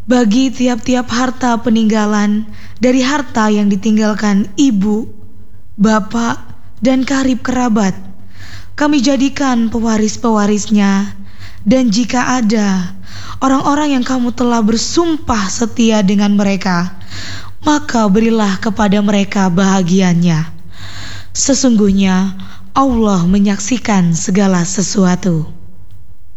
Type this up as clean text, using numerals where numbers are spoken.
bagi tiap-tiap harta peninggalan dari harta yang ditinggalkan ibu, bapak, dan karib kerabat, kami jadikan pewaris-pewarisnya. Dan jika ada orang-orang yang kamu telah bersumpah setia dengan mereka, maka berilah kepada mereka bahagiannya. Sesungguhnya Allah menyaksikan segala sesuatu.